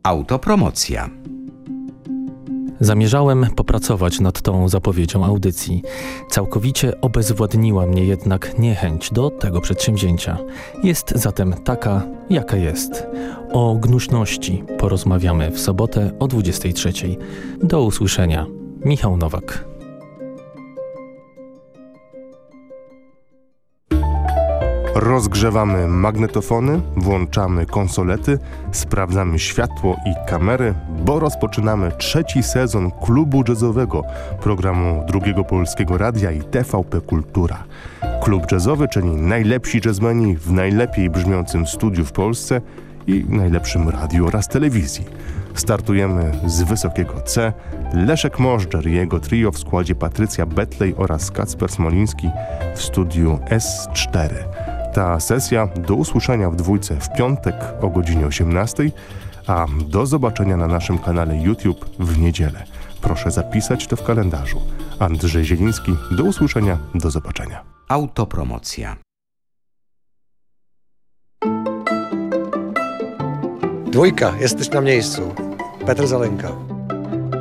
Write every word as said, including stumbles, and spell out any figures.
Autopromocja. Zamierzałem popracować nad tą zapowiedzią audycji. Całkowicie obezwładniła mnie jednak niechęć do tego przedsięwzięcia. Jest zatem taka, jaka jest. O gnuśności porozmawiamy w sobotę o dwudziestej trzeciej. Do usłyszenia. Michał Nowak. Rozgrzewamy magnetofony, włączamy konsolety, sprawdzamy światło i kamery, bo rozpoczynamy trzeci sezon klubu jazzowego, programu Drugiego Polskiego Radia i T V P Kultura. Klub jazzowy, czyli najlepsi jazzmeni w najlepiej brzmiącym studiu w Polsce i najlepszym radiu oraz telewizji. Startujemy z wysokiego C. Leszek Możdżer i jego trio w składzie Patrycja Betlej oraz Kacper Smoliński w studiu S cztery. Ta sesja do usłyszenia w dwójce w piątek o godzinie osiemnastej, a do zobaczenia na naszym kanale YouTube w niedzielę. Proszę zapisać to w kalendarzu. Andrzej Zieliński, do usłyszenia, do zobaczenia. Autopromocja. Dwójka, jesteś na miejscu. Petr Zalenka.